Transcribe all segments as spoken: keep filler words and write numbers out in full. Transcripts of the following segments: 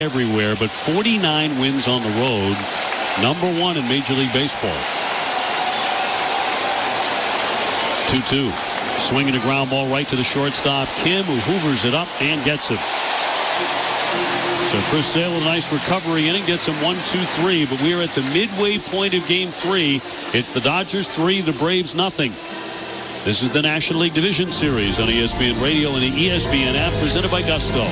everywhere, but forty-nine wins on the road. Number one in Major League Baseball. two two. Swinging a ground ball right to the shortstop, Kim, who hoovers it up and gets it. So Chris Sale, a nice recovery inning, gets him one two three, but we're at the midway point of game three. It's the Dodgers three, the Braves nothing. This is the National League Division Series on E S P N Radio and the E S P N app, presented by Gusto.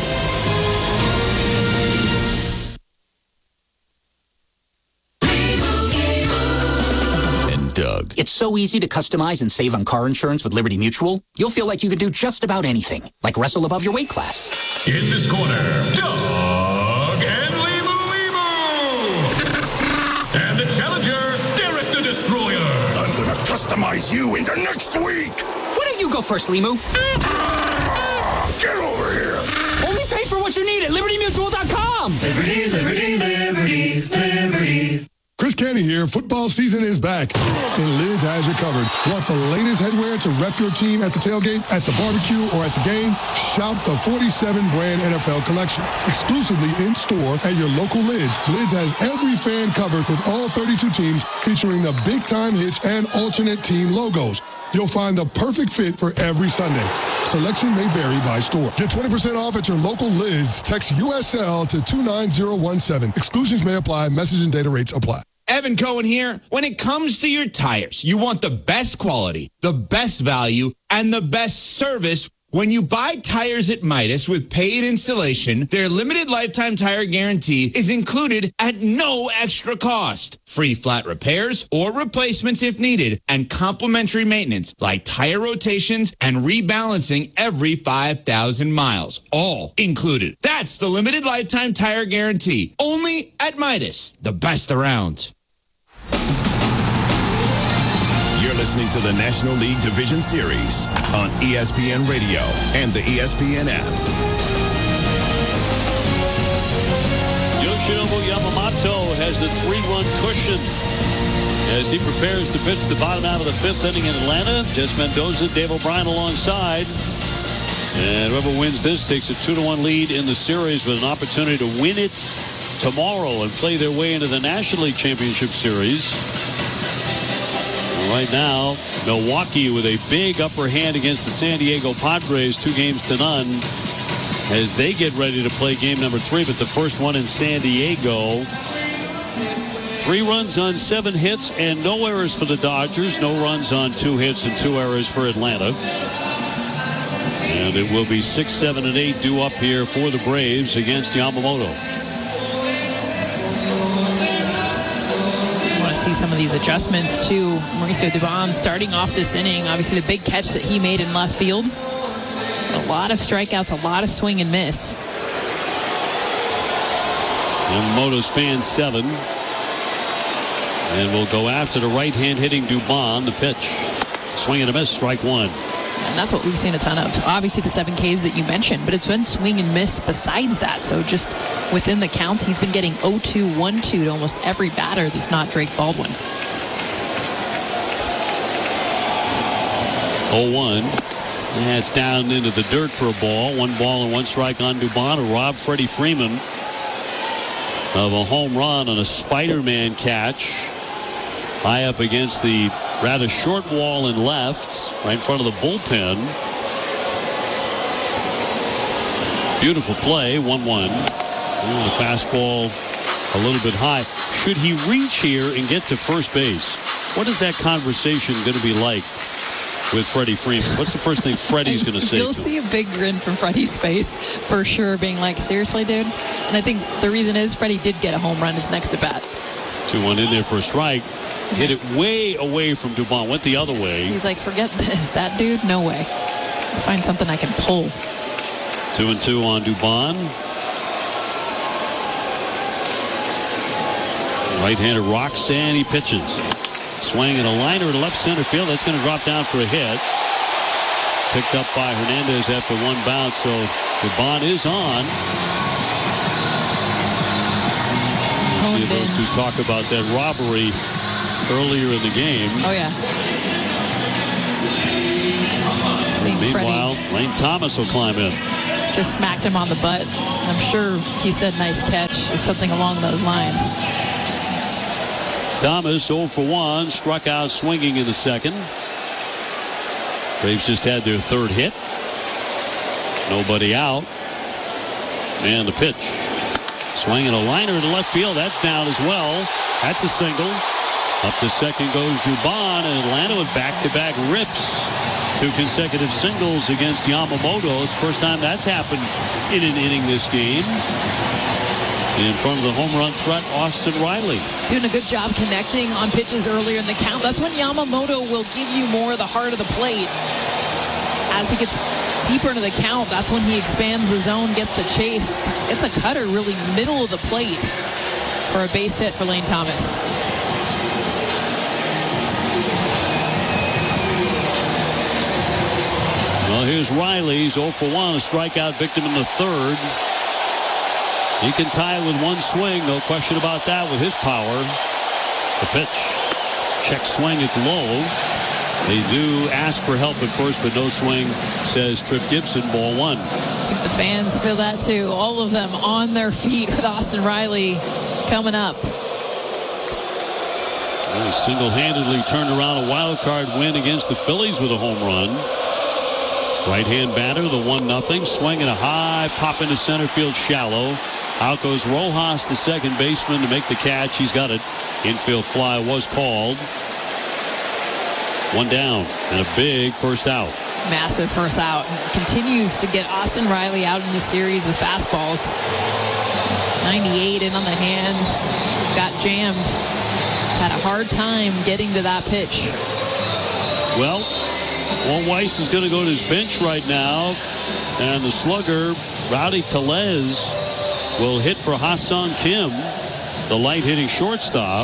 Doug. It's so easy to customize and save on car insurance with Liberty Mutual. You'll feel like you could do just about anything, like wrestle above your weight class. In this corner, Doug and Limu Limu. And the challenger, Derek the Destroyer. I'm going to customize you into next week. Why don't you go first, Limu? Ah, get over here. Only pay for what you need at Liberty Mutual dot com. Liberty, Liberty, Liberty, Liberty. Chris Canty here. Football season is back, and Liz has you covered. Want the latest headwear to rep your team at the tailgate, at the barbecue, or at the game? Shop the forty-seven brand N F L collection. Exclusively in-store at your local Lids. Lids has every fan covered with all thirty-two teams, featuring the big-time hits and alternate team logos. You'll find the perfect fit for every Sunday. Selection may vary by store. Get twenty percent off at your local Lids. Text U S L to two nine zero one seven. Exclusions may apply. Message and data rates apply. Evan Cohen here. When it comes to your tires, you want the best quality, the best value, and the best service. When you buy tires at Midas with paid installation, their limited lifetime tire guarantee is included at no extra cost. Free flat repairs or replacements if needed, and complimentary maintenance like tire rotations and rebalancing every five thousand miles. All included. That's the limited lifetime tire guarantee. Only at Midas, the best around. You're listening to the National League Division Series on E S P N Radio and the E S P N app. Yoshinobu Yamamoto has a three-run cushion as he prepares to pitch the bottom out of the fifth inning in Atlanta. Des Mendoza, Dave O'Brien alongside. And whoever wins this takes a two to one lead in the series with an opportunity to win it tomorrow and play their way into the National League Championship Series. Right now, Milwaukee with a big upper hand against the San Diego Padres, two games to none, as they get ready to play game number three, but the first one in San Diego. Three runs on seven hits and no errors for the Dodgers. No runs on two hits and two errors for Atlanta. And it will be six, seven, and eight due up here for the Braves against Yamamoto. See some of these adjustments to Mauricio Dubon starting off this inning. Obviously the big catch that he made in left field. A lot of strikeouts, a lot of swing and miss. Yamamoto spans seven. And will go after the right-hand hitting Dubon. The pitch. Swing and a miss, strike one. And that's what we've seen a ton of. Obviously the seven Ks that you mentioned, but it's been swing and miss besides that. So just within the counts, he's been getting oh two, one two to almost every batter that's not Drake Baldwin. oh one. That's down into the dirt for a ball. One ball and one strike on Dubon to rob Freddie Freeman of a home run on a Spider-Man catch. High up against the rather short wall in left, right in front of the bullpen. Beautiful play, one one. The fastball a little bit high. Should he reach here and get to first base? What is that conversation going to be like with Freddie Freeman? What's the first thing Freddie's going to say? You'll see a big grin from Freddie's face for sure, being like, seriously, dude? And I think the reason is Freddie did get a home run his next at bat. two one in there for a strike. Hit it way away from Dubon. Went the other way. He's like, forget this. That dude? No way. I'll find something I can pull. Two and two on Dubon. Right-hander Roxanne, he pitches. Swing and a liner to left center field. That's going to drop down for a hit. Picked up by Hernandez after one bounce. So Dubon is on. See if those two talk about that robbery earlier in the game. Oh, yeah. Meanwhile, Lane Thomas will climb in. just smacked him on the butt. I'm sure he said nice catch or something along those lines. Thomas oh for one, struck out swinging in the second. Braves just had their third hit. Nobody out. And the pitch. Swinging a liner to left field. That's down as well. That's a single. Up to second goes Dubon, and Atlanta with back-to-back rips. Two consecutive singles against Yamamoto. It's the first time that's happened in an inning this game. In front of the home run threat, Austin Riley. Doing a good job connecting on pitches earlier in the count. That's when Yamamoto will give you more of the heart of the plate. As he gets deeper into the count, that's when he expands the zone, gets the chase. It's a cutter really middle of the plate for a base hit for Lane Thomas. Well, here's Riley's oh for one, a strikeout victim in the third. He can tie it with one swing, no question about that with his power. The pitch. Check swing, it's low. They do ask for help at first, but no swing, says Tripp Gibson, ball one. I think the fans feel that too. All of them on their feet with Austin Riley coming up. Well, he single-handedly turned around a wild card win against the Phillies with a home run. Right-hand batter, the one nothing. Swinging a high pop into center field shallow. Out goes Rojas, the second baseman, to make the catch. He's got it. Infield fly was called. One down and a big first out. Massive first out. Continues to get Austin Riley out in the series with fastballs. ninety-eight in on the hands. Got jammed. Had a hard time getting to that pitch. Well, Walt Weiss is going to go to his bench right now. And the slugger, Rowdy Tellez, will hit for Ha-Seong Kim, the light-hitting shortstop.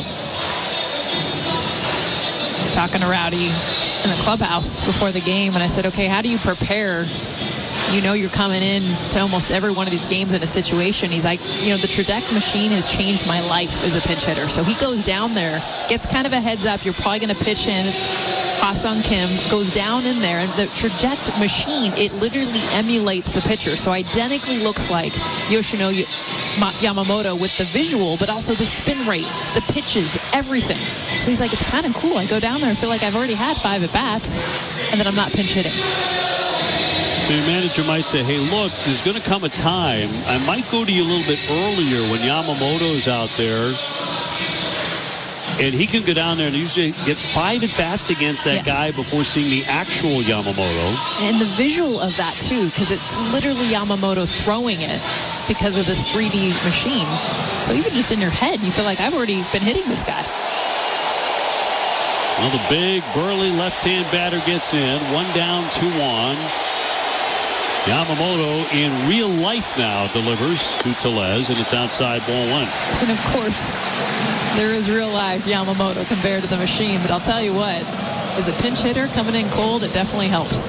I was talking to Rowdy in the clubhouse before the game, and I said, okay, how do you prepare? You know you're coming in to almost every one of these games in a situation. He's like, you know, the Tradec machine has changed my life as a pinch hitter. So he goes down there, gets kind of a heads up. You're probably going to pitch in. Ha-Seong Kim goes down in there, and the Tradec machine, it literally emulates the pitcher. So identically looks like Yoshino Yamamoto with the visual, but also the spin rate, the pitches, everything. So he's like, it's kind of cool. I go down there and feel like I've already had five at-bats, and then I'm not pinch hitting. So your manager might say, hey, look, there's going to come a time. I might go to you a little bit earlier when Yamamoto's out there. And he can go down there and usually get five at-bats against that yes. guy before seeing the actual Yamamoto. And the visual of that, too, because it's literally Yamamoto throwing it because of this three D machine. So even just in your head, you feel like I've already been hitting this guy. Well, the big, burly left-hand batter gets in. One down, two on. Yamamoto in real life now delivers to Tellez, and it's outside ball one. And of course, there is real life Yamamoto compared to the machine, but I'll tell you what, as a pinch hitter coming in cold, it definitely helps.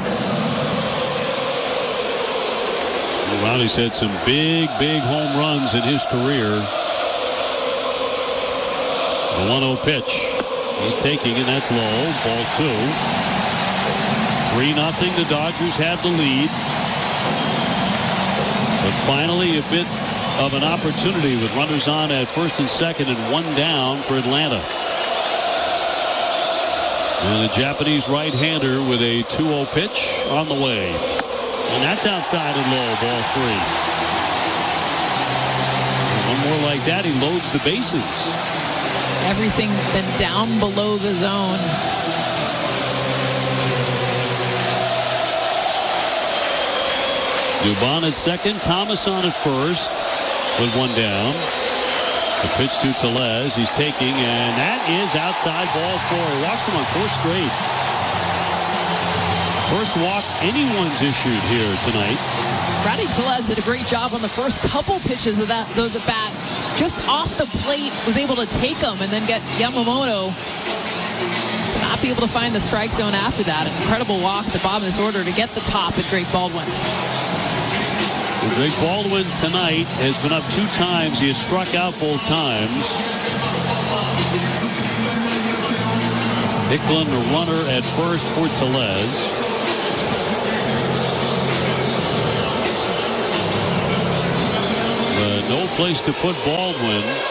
Well, Rowdy's had some big, big home runs in his career. The one oh pitch. He's taking, and that's low. Ball two. three nothing. The Dodgers have the lead. But finally, a bit of an opportunity with runners on at first and second and one down for Atlanta. And the Japanese right-hander with a two oh pitch on the way. And that's outside and low, ball three. And one more like that, he loads the bases. Everything been down below the zone. Dubon at second, Thomas on at first with one down. The pitch to Tellez, he's taking, and that is outside ball four. He walks him on four straight. First walk anyone's issued here tonight. Rowdy Tellez did a great job on the first couple pitches of that those at bat. Just off the plate, was able to take them and then get Yamamoto to not be able to find the strike zone after that. An incredible walk at the bottom of this order to get the top at Drake Baldwin. Well, Drake Baldwin tonight has been up two times. He has struck out both times. Hicklin, the runner at first for Tellez. No place to put Baldwin.